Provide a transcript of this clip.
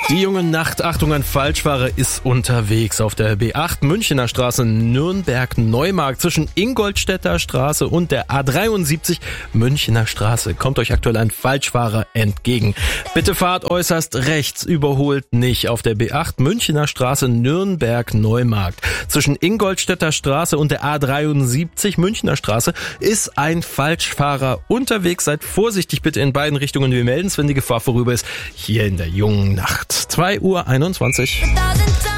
Die junge Nacht, Achtung, ein Falschfahrer ist unterwegs auf der B8 Münchener Straße Nürnberg-Neumarkt zwischen Ingolstädter Straße und der A73 Münchener Straße. Kommt euch aktuell ein Falschfahrer entgegen. Bitte fahrt äußerst rechts, überholt nicht auf der B8 Münchener Straße Nürnberg-Neumarkt. Zwischen Ingolstädter Straße und der A73 Münchener Straße ist ein Falschfahrer unterwegs. Seid vorsichtig bitte in beiden Richtungen. Wir melden es, wenn die Gefahr vorüber ist. Hier in der jungen Nacht. 2:21 Uhr.